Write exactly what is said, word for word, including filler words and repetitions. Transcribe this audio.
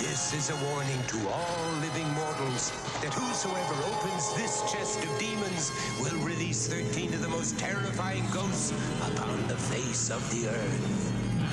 This is a warning to all living mortals that whosoever opens this chest of demons will release thirteen of the most terrifying ghosts upon the face of the earth.